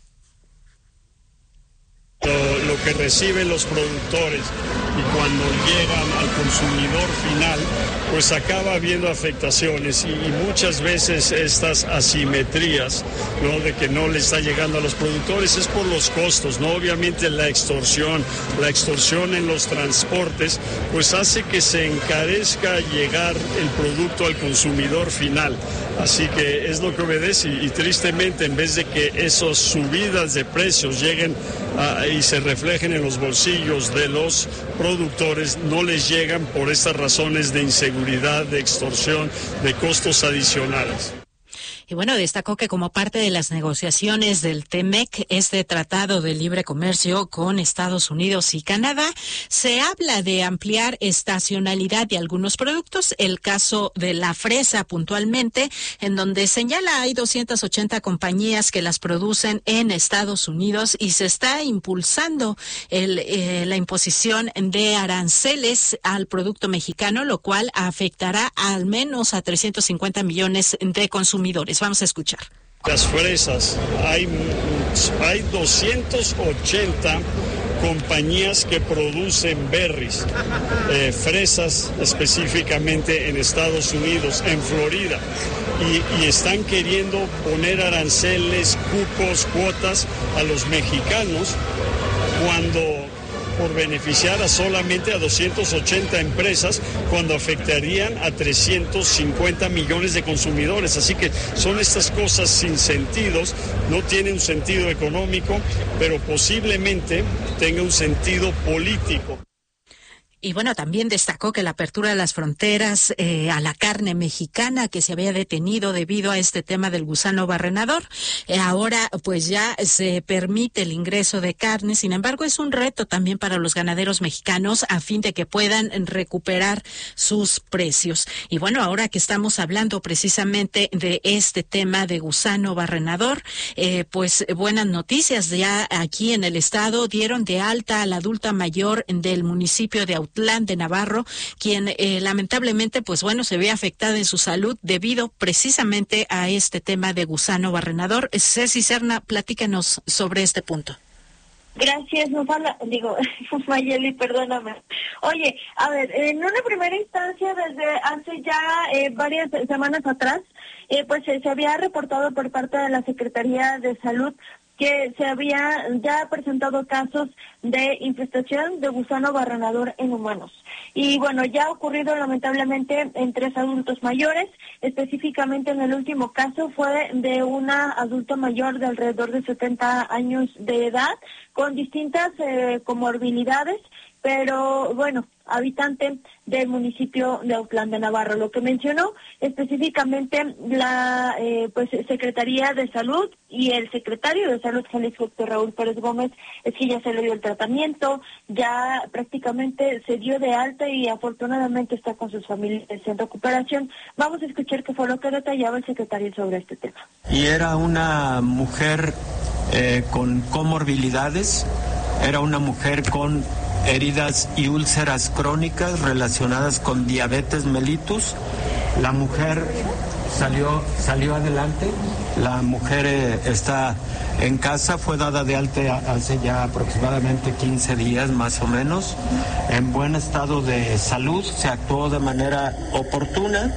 Lo que reciben los productores y cuando llegan al consumidor final, pues acaba habiendo afectaciones y muchas veces estas asimetrías, ¿no?, de que no le está llegando a los productores es por los costos, ¿no? Obviamente la extorsión en los transportes, pues hace que se encarezca llegar el producto al consumidor final. Así que es lo que obedece y tristemente, en vez de que esas subidas de precios lleguen y se reflejen en los bolsillos de los productores, no les llegan por estas razones de inseguridad, de extorsión, de costos adicionales. Y bueno, destacó que como parte de las negociaciones del TEMEC, este Tratado de Libre Comercio con Estados Unidos y Canadá, se habla de ampliar estacionalidad de algunos productos. El caso de la fresa puntualmente, en donde señala hay 280 compañías que las producen en Estados Unidos y se está impulsando la imposición de aranceles al producto mexicano, lo cual afectará al menos a 350 millones de consumidores. Vamos a escuchar. Las fresas, hay 280 compañías que producen berries, fresas específicamente en Estados Unidos, en Florida, y están queriendo poner aranceles, cupos, cuotas a los mexicanos cuando por beneficiar a solamente a 280 empresas, cuando afectarían a 350 millones de consumidores. Así que son estas cosas sin sentidos, no tiene un sentido económico, pero posiblemente tenga un sentido político. Y bueno, también destacó que la apertura de las fronteras a la carne mexicana, que se había detenido debido a este tema del gusano barrenador, ahora pues ya se permite el ingreso de carne. Sin embargo, es un reto también para los ganaderos mexicanos a fin de que puedan recuperar sus precios. Y bueno, ahora que estamos hablando precisamente de este tema de gusano barrenador, pues buenas noticias. Ya aquí en el estado dieron de alta a la adulta mayor del municipio de Autlán de Navarro, quien lamentablemente, pues bueno, se ve afectada en su salud debido precisamente a este tema de gusano barrenador. Ceci Serna, platícanos sobre este punto. Gracias, Mayeli, perdóname. Oye, a ver, en una primera instancia, desde hace ya varias semanas atrás, pues se había reportado por parte de la Secretaría de Salud que se había ya presentado casos de infestación de gusano barrenador en humanos. Y bueno, ya ha ocurrido lamentablemente en 3 adultos mayores, específicamente en el último caso fue de una adulta mayor de alrededor de 70 años de edad, con distintas comorbilidades, pero bueno, habitante del municipio de Autlán de Navarro. Lo que mencionó específicamente la Secretaría de Salud y el secretario de Salud, Jalisco, Dr. Raúl Pérez Gómez, es que ya se le dio el tratamiento, ya prácticamente se dio de alta y afortunadamente está con sus familias en recuperación. Vamos a escuchar qué fue lo que detallaba el secretario sobre este tema. Y era una mujer con comorbilidades, era una mujer con heridas y úlceras crónicas relacionadas con diabetes mellitus. La mujer salió adelante, la mujer está en casa, fue dada de alta hace ya aproximadamente 15 días más o menos, en buen estado de salud, se actuó de manera oportuna.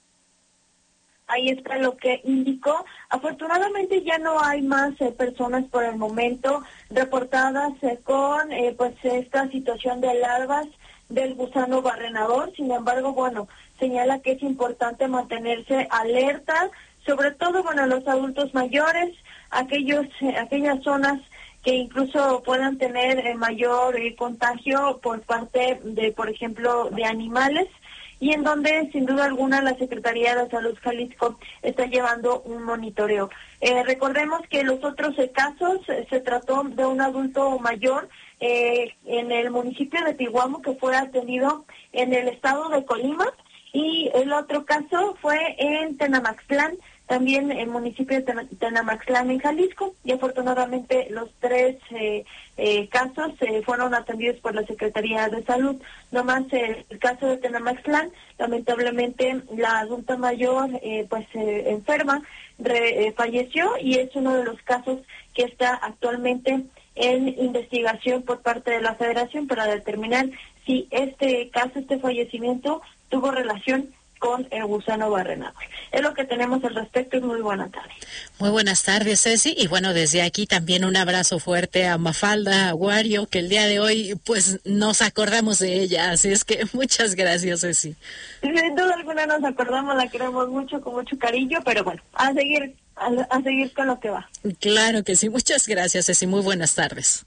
Ahí está lo que indicó. Afortunadamente ya no hay más personas por el momento reportadas con esta situación de larvas del gusano barrenador. Sin embargo, bueno, señala que es importante mantenerse alerta, sobre todo, bueno, los adultos mayores, aquellas zonas que incluso puedan tener mayor contagio por parte de, por ejemplo, de animales, y en donde sin duda alguna la Secretaría de Salud Jalisco está llevando un monitoreo. Recordemos que los otros casos se trató de un adulto mayor en el municipio de Tihuamo que fue atendido en el estado de Colima, y el otro caso fue en Tenamaxtlán, también el municipio de Tenamaxtlán en Jalisco, y afortunadamente los 3 casos fueron atendidos por la Secretaría de Salud. Nomás el caso de Tenamaxtlán, lamentablemente la adulta mayor enferma, falleció, y es uno de los casos que está actualmente en investigación por parte de la Federación para determinar si este fallecimiento tuvo relación con el gusano barrenador. Es lo que tenemos al respecto y muy buena tarde. Muy buenas tardes, Ceci, y bueno, desde aquí también un abrazo fuerte a Mafalda Aguario, que el día de hoy pues nos acordamos de ella, así es que muchas gracias, Ceci. Sin duda alguna nos acordamos, la queremos mucho, con mucho cariño, pero bueno, a seguir con lo que va. Claro que sí, muchas gracias, Ceci, muy buenas tardes.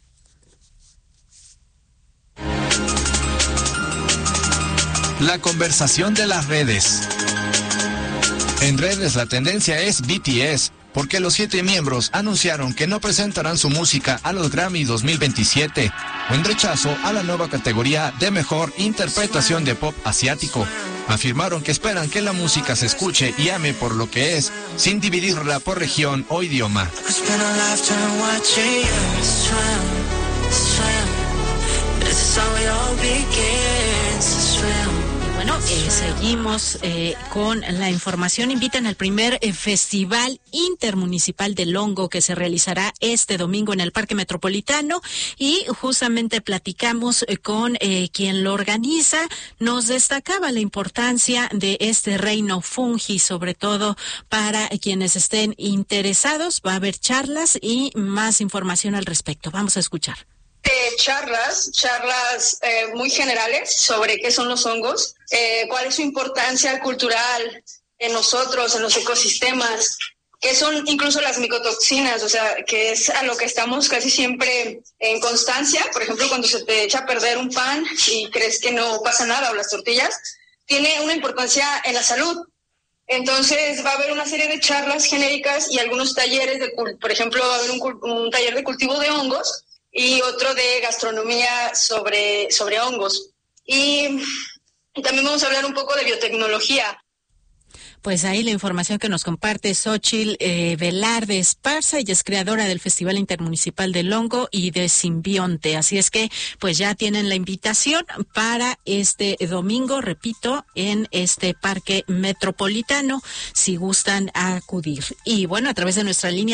La conversación de las redes. En redes la tendencia es BTS, porque los 7 miembros anunciaron que no presentarán su música a los Grammy 2027, en rechazo a la nueva categoría de mejor interpretación de pop asiático. Afirmaron que esperan que la música se escuche y ame por lo que es, sin dividirla por región o idioma. Bueno, seguimos con la información. Invitan al primer Festival Intermunicipal del Hongo, que se realizará este domingo en el Parque Metropolitano, y justamente platicamos con quien lo organiza. Nos destacaba la importancia de este reino fungi, sobre todo para quienes estén interesados. Va a haber charlas y más información al respecto. Vamos a escuchar. Charlas muy generales sobre qué son los hongos, cuál es su importancia cultural en nosotros, en los ecosistemas, qué son incluso las micotoxinas, o sea, que es a lo que estamos casi siempre en constancia. Por ejemplo, cuando se te echa a perder un pan y crees que no pasa nada, o las tortillas, tiene una importancia en la salud. Entonces va a haber una serie de charlas genéricas y algunos talleres, por ejemplo, va a haber un taller de cultivo de hongos, y otro de gastronomía sobre hongos. Y también vamos a hablar un poco de biotecnología. Pues ahí la información que nos comparte Xóchitl Velarde Esparza, ella es creadora del Festival Intermunicipal del Hongo y de Simbionte. Así es que pues ya tienen la invitación para este domingo, repito, en este Parque Metropolitano, si gustan acudir. Y bueno, a través de nuestra línea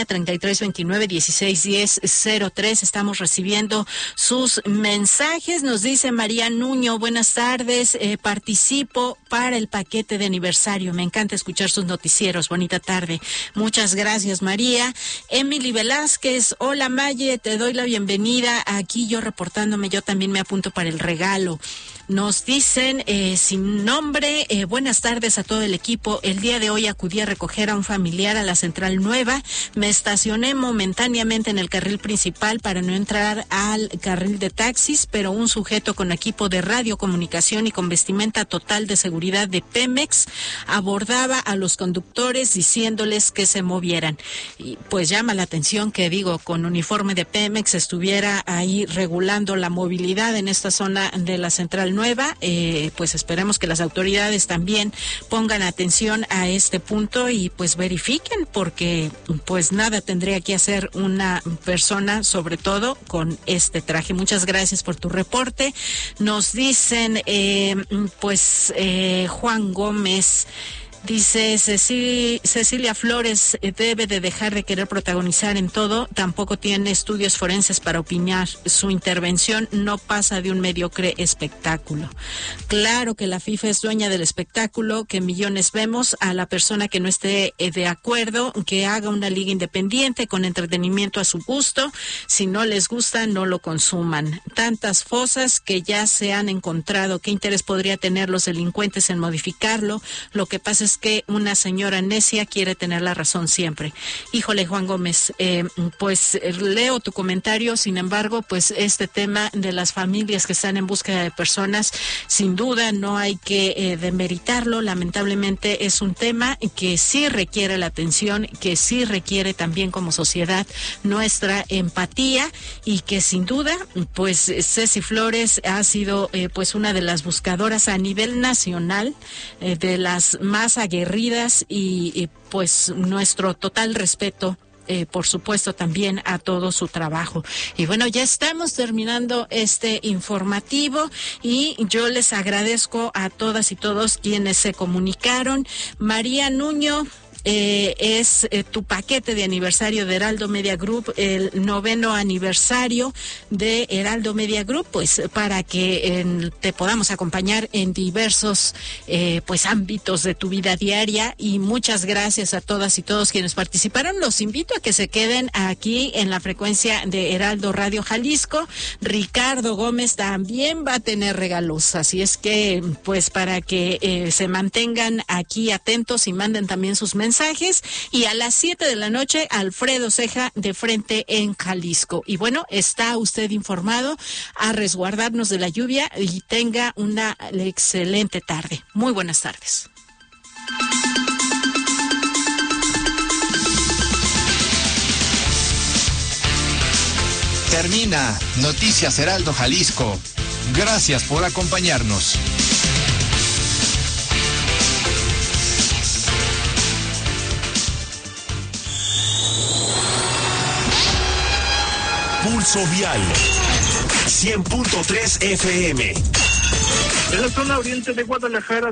3329-1610-03 estamos recibiendo sus mensajes. Nos dice María Nuño, buenas tardes, participo para el paquete de aniversario. Me encanta escuchar sus noticieros. Bonita tarde. Muchas gracias, María. Emily Velázquez, hola Maye, te doy la bienvenida. Aquí yo reportándome, yo también me apunto para el regalo. Nos dicen, sin nombre, buenas tardes a todo el equipo. El día de hoy acudí a recoger a un familiar a la Central Nueva. Me estacioné momentáneamente en el carril principal para no entrar al carril de taxis, pero un sujeto con equipo de radiocomunicación y con vestimenta total de seguridad de Pemex abordaba a los conductores diciéndoles que se movieran. Y pues llama la atención que, con uniforme de Pemex estuviera ahí regulando la movilidad en esta zona de la Central Nueva. Pues esperemos que las autoridades también pongan atención a este punto y pues verifiquen, porque pues nada tendría que hacer una persona, sobre todo con este traje. Muchas gracias por tu reporte. Nos dicen Juan Gómez. Dice Cecilia Flores debe de dejar de querer protagonizar en todo, tampoco tiene estudios forenses para opinar, su intervención no pasa de un mediocre espectáculo. Claro que la FIFA es dueña del espectáculo que millones vemos, a la persona que no esté de acuerdo, que haga una liga independiente con entretenimiento a su gusto, si no les gusta no lo consuman. Tantas fosas que ya se han encontrado, ¿qué interés podría tener los delincuentes en modificarlo? Lo que pasa es que una señora necia quiere tener la razón siempre. Híjole, Juan Gómez, pues leo tu comentario, sin embargo, pues este tema de las familias que están en búsqueda de personas, sin duda no hay que demeritarlo. Lamentablemente es un tema que sí requiere la atención, que sí requiere también como sociedad nuestra empatía, y que sin duda, pues Ceci Flores ha sido pues una de las buscadoras a nivel nacional, de las más más aguerridas y pues nuestro total respeto. Por supuesto también a todo su trabajo. Y bueno, ya estamos terminando este informativo y yo les agradezco a todas y todos quienes se comunicaron. María Nuño, es tu paquete de aniversario de Heraldo Media Group, el 9º aniversario de Heraldo Media Group, pues para que te podamos acompañar en diversos pues ámbitos de tu vida diaria. Y muchas gracias a todas y todos quienes participaron. Los invito a que se queden aquí en la frecuencia de Heraldo Radio Jalisco. Ricardo Gómez también va a tener regalos, así es que pues para que se mantengan aquí atentos y manden también sus mensajes. Y a las 7 de la noche, Alfredo Ceja de Frente en Jalisco. Y bueno, está usted informado, a resguardarnos de la lluvia y tenga una excelente tarde. Muy buenas tardes. Termina Noticias Heraldo Jalisco. Gracias por acompañarnos. Pulso Vial 100.3 FM. En la zona oriente de Guadalajara